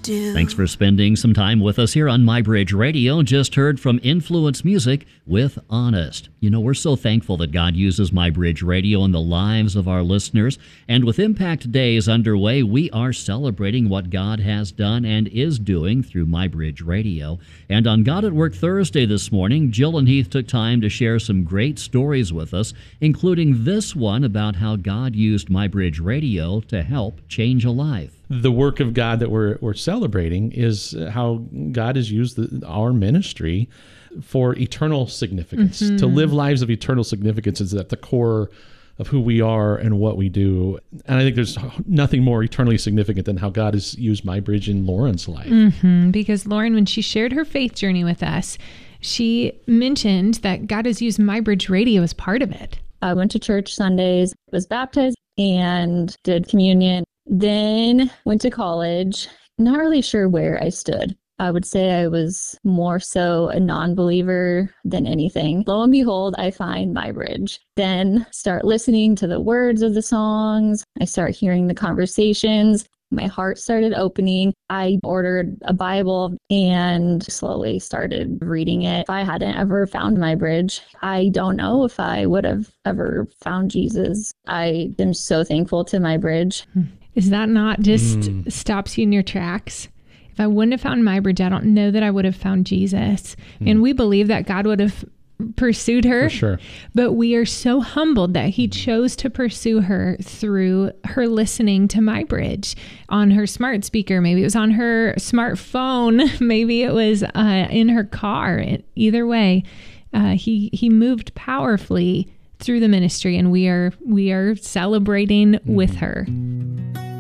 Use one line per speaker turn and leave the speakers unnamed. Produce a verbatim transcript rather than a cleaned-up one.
do.
Thanks for spending some time with us here on MyBridge Radio. Just heard from Influence Music with Honest. You know, we're so thankful that God uses MyBridge Radio in the lives of our listeners. And with Impact Days underway, we are celebrating what God has done and is doing through MyBridge Radio. And on God at Work Thursday this morning, Jill and Heath took time to share some great stories with us, including this one about how God used MyBridge Radio to help change a life.
The work of God that we're we're celebrating is how God has used the, our ministry for eternal significance. Mm-hmm. To live lives of eternal significance is at the core of who we are and what we do. And I think there's nothing more eternally significant than how God has used MyBridge in Lauren's life.
Mm-hmm. Because Lauren, when she shared her faith journey with us, she mentioned that God has used MyBridge Radio as part of it.
I went to church Sundays, was baptized, and did communion. Then went to college, not really sure where I stood. I would say I was more so a non-believer than anything. Lo and behold, I find MyBridge. Then start listening to the words of the songs. I start hearing the conversations. My heart started opening. I ordered a Bible and slowly started reading it. If I hadn't ever found MyBridge, I don't know if I would have ever found Jesus. I am so thankful to MyBridge.
Is that not just
Mm.
stops you in your tracks? If I wouldn't have found MyBridge, I don't know that I would have found Jesus. Mm. And we believe that God would have pursued her.
For sure.
But we are so humbled that he chose to pursue her through her listening to MyBridge on her smart speaker. Maybe it was on her smartphone. Maybe it was uh, in her car. Either way, uh, he he moved powerfully through the ministry, and we are we are celebrating with her.